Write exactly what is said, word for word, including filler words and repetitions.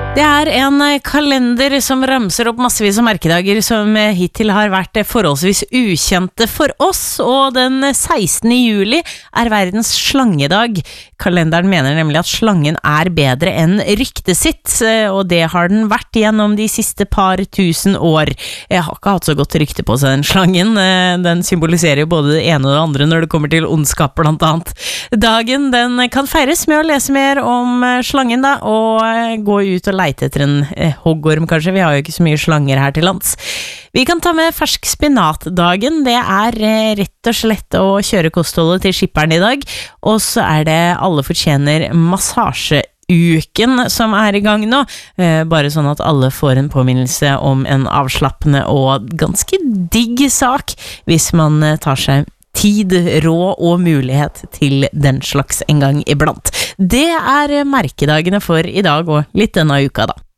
Det er en kalender som ramser opp massevis av merkedager som hittil har vært forholdsvis ukjente for oss, og den sekstende juli er verdens slangedag. Kalenderen mener nemlig at slangen er bedre enn ryktet sitt, og det har den vært gjennom de siste par tusen år. Jeg har ikke hatt så godt rykte på seg den slangen, den symboliserer jo både det ene og det andre når det kommer til ondskap blant annet. Dagen den kan feires med å lese mer om slangen da, og gå ut og leite etter en eh, hoggorm kanskje, vi har jo ikke så mye slanger her til lands. Vi kan ta med fersk spinatdagen, det er eh, rett og slett å kjøre kostholdet til skipperen i dag, og så er det alle fortjener massasjeuken som er i gang nå, eh, bare sånn at alle får en påminnelse om en avslappende og ganske digg sak, hvis man eh, tar seg tid, råd og mulighet til den slags en gang iblant. Det er merkedagene for i dag og litt denne uka da.